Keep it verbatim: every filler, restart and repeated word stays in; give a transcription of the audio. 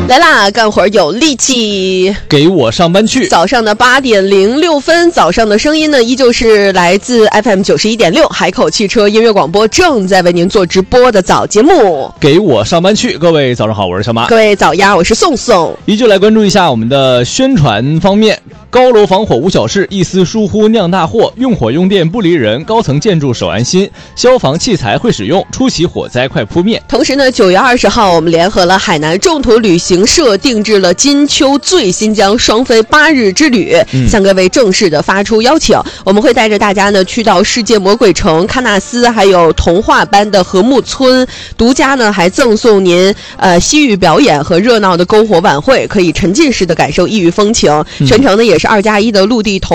来啦，干活有力气， 给我上班去。 早上的八点零六分，早上的声音呢，依旧是来自 F M 九十一点六海口汽车音乐广播，正在为您做直播的早节目。 给我上班去，各位早上好，我是小马。 各位早呀，我是宋宋。 依旧来关注一下我们的宣传方面。高楼防火无小事，一丝疏忽酿大祸，用火用电不离人，高层建筑守安心，消防器材会使用，出奇火灾快扑灭。 同时呢，九月二十号，我们联合了海南众途旅行社定制了金秋最新疆双飞八日之旅，嗯、向各位正式的发出邀请。我们会带着大家呢去到世界魔鬼城喀纳斯，还有童话般的禾木村，独家呢还赠送您呃西域表演和热闹的篝火晚会，可以沉浸式的感受异域风情。嗯、全程呢也是二加一的陆地投